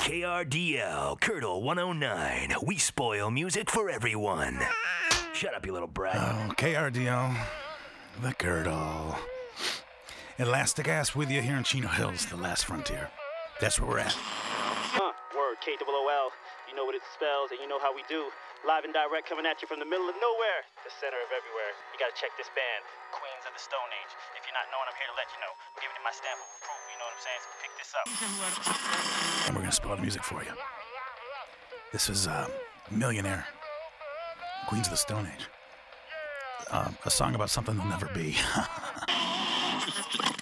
KRDL, Curdle 109. We spoil music for everyone. Shut up, you little brat. Oh, KRDL, the Curdle. Elastic Ass with you here in Chino Hills, the last frontier. That's where we're at. Word, KOOL. You know what it spells, and you know how we do. Live and direct coming at you from the middle of nowhere, the center of everywhere. You gotta check this band, Queens of the Stone Age. If you're not knowing, I'm here to let you know. I'm giving you my stamp of proof, you know what I'm saying? So pick this up. And we're gonna spoil the music for you. This is Millionaire, Queens of the Stone Age. A song about something that'll never be.